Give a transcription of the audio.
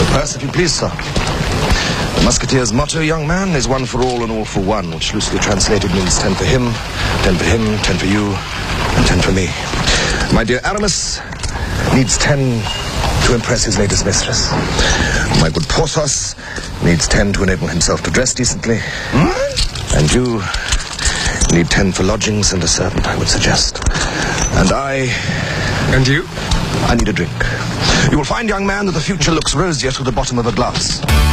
Purse, if you please, sir. The Musketeers' motto, young man, is 1 for all and all for one, which loosely translated means 10 for him, 10 for him, 10 for you, and 10 for me. My dear Aramis needs 10 to impress his latest mistress. My good Porthos needs 10 to enable himself to dress decently. And you need 10 for lodgings and a servant, I would suggest. And I... And you? I need a drink. You will find, young man, that the future looks rosier through the bottom of a glass.